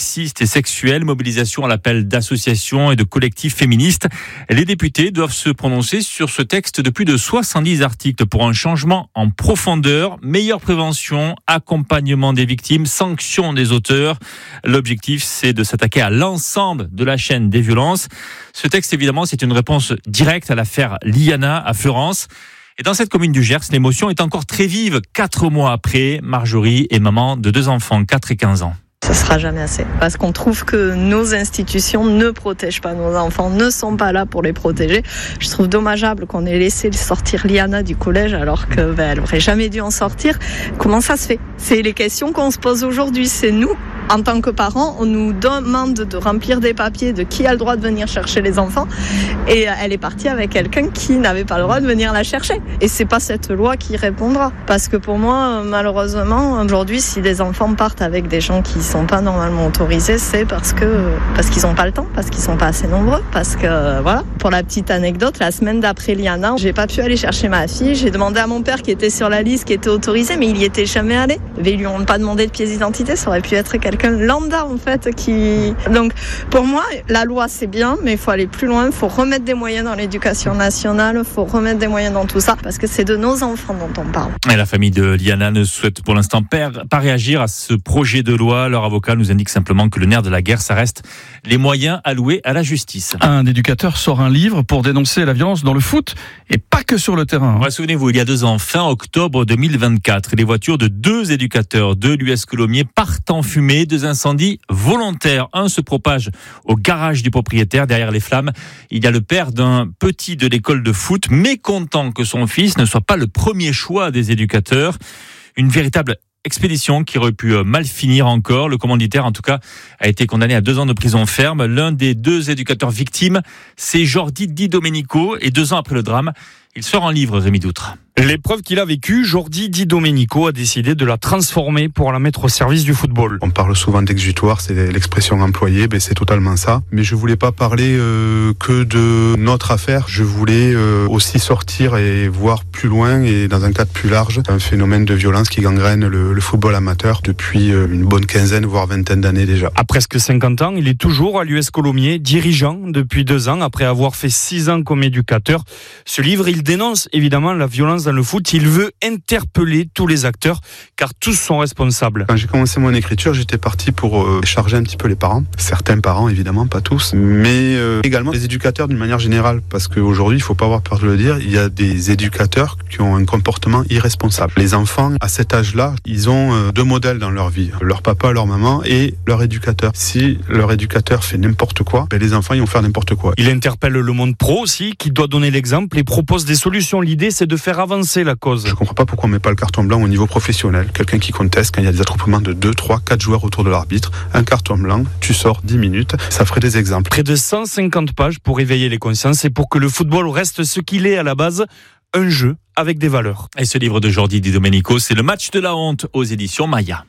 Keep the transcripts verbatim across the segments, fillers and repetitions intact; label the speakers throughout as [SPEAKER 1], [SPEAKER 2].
[SPEAKER 1] sexistes et sexuels, mobilisation à l'appel d'associations et de collectifs féministes. Les députés doivent se prononcer sur ce texte de plus de soixante-dix articles pour un changement en profondeur, meilleure prévention, accompagnement des victimes, sanctions des auteurs. L'objectif, c'est de s'attaquer à l'ensemble de la chaîne des violences. Ce texte, évidemment, c'est une réponse directe à l'affaire Liana à Fleurance. Et dans cette commune du Gers, l'émotion est encore très vive. Quatre mois après, Marjorie est maman de deux enfants, quatre et quinze ans.
[SPEAKER 2] Ça sera jamais assez. Parce qu'on trouve que nos institutions ne protègent pas nos enfants, ne sont pas là pour les protéger. Je trouve dommageable qu'on ait laissé sortir Liana du collège alors qu'elle ben, aurait jamais dû en sortir. Comment ça se fait ? C'est les questions qu'on se pose aujourd'hui. C'est nous, en tant que parents, on nous demande de remplir des papiers de qui a le droit de venir chercher les enfants. Et elle est partie avec quelqu'un qui n'avait pas le droit de venir la chercher. Et c'est pas cette loi qui répondra. Parce que pour moi, malheureusement, aujourd'hui, si des enfants partent avec des gens qui sont pas normalement autorisés, c'est parce que parce qu'ils ont pas le temps, parce qu'ils sont pas assez nombreux, parce que voilà. Pour la petite anecdote, la semaine d'après Liana, j'ai pas pu aller chercher ma fille. J'ai demandé à mon père qui était sur la liste, qui était autorisé, mais il y était jamais allé. Mais ils lui ont pas demandé de pièce d'identité. Ça aurait pu être quelqu'un lambda en fait qui. Donc pour moi, la loi c'est bien, mais il faut aller plus loin. Il faut remettre des moyens dans l'éducation nationale. Il faut remettre des moyens dans tout ça, parce que c'est de nos enfants dont on parle.
[SPEAKER 1] Et la famille de Liana ne souhaite pour l'instant pas réagir à ce projet de loi. Leur avocat nous indique simplement que le nerf de la guerre, ça reste les moyens alloués à la justice.
[SPEAKER 3] Un éducateur sort un livre pour dénoncer la violence dans le foot et pas que sur le terrain.
[SPEAKER 1] Ouais, souvenez-vous, il y a deux ans, fin octobre deux mille vingt-quatre, les voitures de deux éducateurs de l'U S Colomiers partent en fumée, deux incendies volontaires. Un se propage au garage du propriétaire. Derrière les flammes, il y a le père d'un petit de l'école de foot, mécontent que son fils ne soit pas le premier choix des éducateurs. Une véritable expédition qui aurait pu mal finir encore. Le commanditaire, en tout cas, a été condamné à deux ans de prison ferme. L'un des deux éducateurs victimes, c'est Jordi Di Domenico. Et deux ans après le drame, il sort en livre, Rémi Doutre.
[SPEAKER 4] L'épreuve qu'il a vécue, Jordi Di Domenico a décidé de la transformer pour la mettre au service du football.
[SPEAKER 5] On parle souvent d'exutoire, c'est l'expression employée, ben c'est totalement ça. Mais je voulais pas parler euh, que de notre affaire, je voulais euh, aussi sortir et voir plus loin et dans un cadre plus large, un phénomène de violence qui gangrène le, le football amateur depuis euh, une bonne quinzaine, voire vingtaine d'années déjà.
[SPEAKER 4] À presque cinquante ans, il est toujours à l'U S Colomiers, dirigeant depuis deux ans, après avoir fait six ans comme éducateur. Ce livre, il dénonce évidemment la violence dans le foot, il veut interpeller tous les acteurs car tous sont responsables.
[SPEAKER 5] Quand j'ai commencé mon écriture, j'étais parti pour euh, charger un petit peu les parents, certains parents évidemment, pas tous, mais euh, également les éducateurs d'une manière générale, parce qu'aujourd'hui, il faut pas avoir peur de le dire, il y a des éducateurs qui ont un comportement irresponsable. Les enfants, à cet âge-là, ils ont euh, deux modèles dans leur vie, leur papa, leur maman et leur éducateur. Si leur éducateur fait n'importe quoi, ben les enfants, ils vont faire n'importe quoi.
[SPEAKER 4] Il interpelle le monde pro aussi, qui doit donner l'exemple et propose des solutions. L'idée, c'est de faire avancer la cause.
[SPEAKER 5] Je comprends pas pourquoi on met pas le carton blanc au niveau professionnel. Quelqu'un qui conteste quand il y a des attroupements de deux, trois, quatre joueurs autour de l'arbitre, un carton blanc, tu sors dix minutes, ça ferait des exemples.
[SPEAKER 4] Près de cent cinquante pages pour éveiller les consciences et pour que le football reste ce qu'il est à la base, un jeu avec des valeurs.
[SPEAKER 1] Et ce livre de Jordi Di Domenico, c'est le match de la honte aux éditions Maya.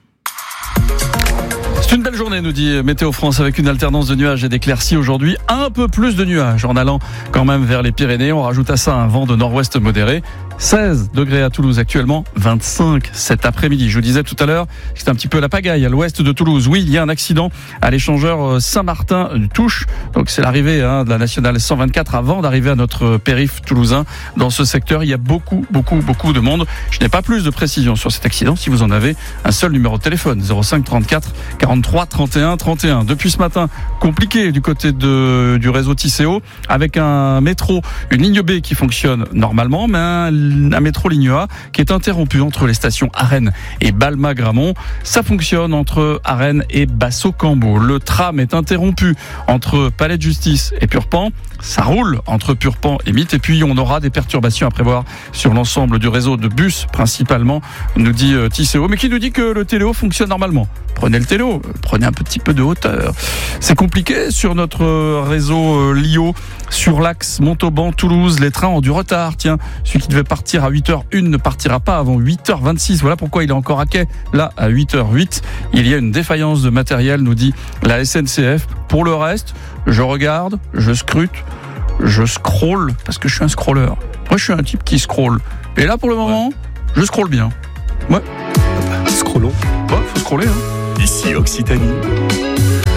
[SPEAKER 3] C'est une belle journée, nous dit Météo France, avec une alternance de nuages et d'éclaircies aujourd'hui. Un peu plus de nuages en allant quand même vers les Pyrénées. On rajoute à ça un vent de nord-ouest modéré. seize degrés à Toulouse actuellement, vingt-cinq cet après-midi. Je vous disais tout à l'heure, c'est un petit peu la pagaille à l'ouest de Toulouse. Oui, il y a un accident à l'échangeur Saint-Martin-du-Touche. Donc c'est l'arrivée hein, de la nationale cent vingt-quatre avant d'arriver à notre périph' toulousain. Dans ce secteur, il y a beaucoup, beaucoup, beaucoup de monde. Je n'ai pas plus de précisions sur cet accident. Si vous en avez, un seul numéro de téléphone, zéro cinq trente-quatre quarante-trois trente et un trente et un. Depuis ce matin, compliqué du côté de, du réseau Tisséo, avec un métro, une ligne B qui fonctionne normalement, mais un, un métro ligne A qui est interrompu entre les stations Arennes et Balma-Gramont. Ça fonctionne entre Arennes et Basso-Cambo. Le tram est interrompu entre Palais de Justice et Purpan. Ça roule entre Purpan et Mitte. Et puis, on aura des perturbations à prévoir sur l'ensemble du réseau de bus, principalement, nous dit euh, Tisséo, mais qui nous dit que le Téléo fonctionne normalement. Prenez le Téléo, prenez un petit peu de hauteur. C'est compliqué sur notre réseau euh, L I O, sur l'axe Montauban-Toulouse. Les trains ont du retard. Tiens, celui qui devait partir à huit heures une ne partira pas avant huit heures vingt-six. Voilà pourquoi il est encore à quai. Là, à huit heures huit, il y a une défaillance de matériel, nous dit la S N C F. Pour le reste, je regarde, je scrute, je scrolle, parce que je suis un scroller. Moi, je suis un type qui scrolle. Et là, pour le moment, ouais. je scrolle bien. Ouais.
[SPEAKER 5] Scrollons.
[SPEAKER 3] Ouais, faut scroller, hein.
[SPEAKER 6] Ici Occitanie.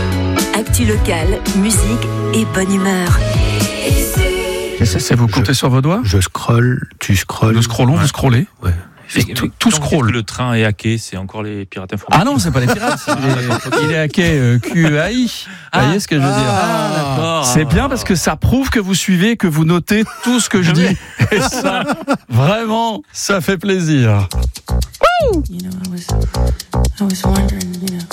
[SPEAKER 6] Actu locale, musique et bonne humeur.
[SPEAKER 3] C'est, c'est vous comptez sur vos doigts?
[SPEAKER 7] Je scrolle, tu scrolles.
[SPEAKER 3] Nous scrollons,
[SPEAKER 7] ouais.
[SPEAKER 3] vous scrollez?
[SPEAKER 7] Ouais.
[SPEAKER 3] Et tout, tout scroll.
[SPEAKER 1] Le train est hacké, c'est encore les pirates informatiques.
[SPEAKER 3] Ah non, c'est pas les pirates. Il est, il est hacké euh, Q A I. Vous voyez ce que je veux dire?
[SPEAKER 1] Ah, d'accord.
[SPEAKER 3] C'est bien parce que ça prouve que vous suivez, que vous notez tout ce que je dis. Et ça, vraiment, ça fait plaisir.
[SPEAKER 8] You know, I was, I was wondering, you know.